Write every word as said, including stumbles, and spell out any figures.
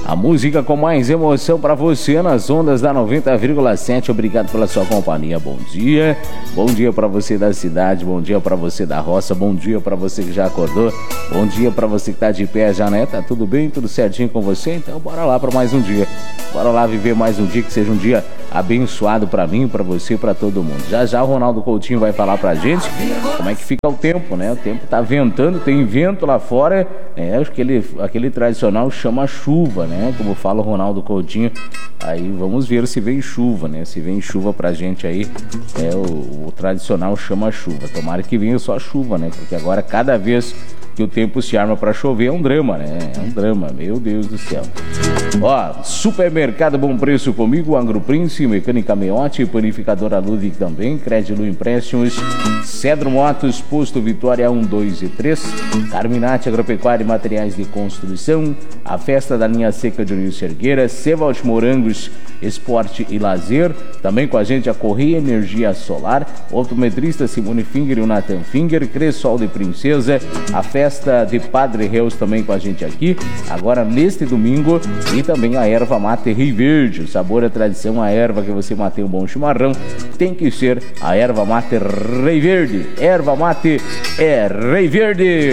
A música com mais emoção para você nas ondas da noventa vírgula sete. Obrigado pela sua companhia. Bom dia. Bom dia para você da cidade, bom dia para você da roça, bom dia para você que já acordou, bom dia para você que tá de pé já, né? Tá tudo bem, tudo certinho com você? Então bora lá para mais um dia. Bora lá viver mais um dia, que seja um dia abençoado para mim, para você, para todo mundo. Já já o Ronaldo Coutinho vai falar pra gente como é que fica o tempo, né? O tempo tá ventando, tem vento lá fora, né? Aquele, aquele tradicional chama chuva, né? Como fala o Ronaldo Coutinho. Aí vamos ver se vem chuva, né? Se vem chuva pra gente aí, é, o, o tradicional chama chuva. Tomara que venha só chuva, né? Porque agora cada vez que o tempo se arma para chover é um drama, né? É um drama, meu Deus do céu. Ó, Supermercado Bom Preço comigo, Agroprince, Mecânica Meote, Panificadora Ludwig também, Crédito Empréstimos, Cedro Motos, Posto Vitória um, dois e três, Carminati Agropecuária e Materiais de Construção, a Festa da Linha Seca de Nilce Cergueira, Cevalt Morangos, Esporte e Lazer, também com a gente a Correia Energia Solar, Optometrista Simone Finger e o Nathan Finger, Cressol de Princesa, a Festa de Padre Reus também com a gente aqui, agora neste domingo, e também a erva mate Rio Verde, o sabor, a tradição, a erva que você mate um bom chimarrão, tem que ser a erva mate Rio Verde. Erva mate é Rio Verde.